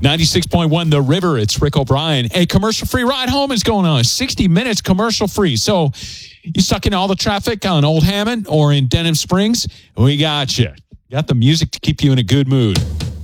96.1 The River. It's Rick O'Brien. A commercial-free ride home is going on. 60 minutes commercial-free. So you stuck in all the traffic on Old Hammond or in Denham Springs? We got you. Got the music to keep you in a good mood.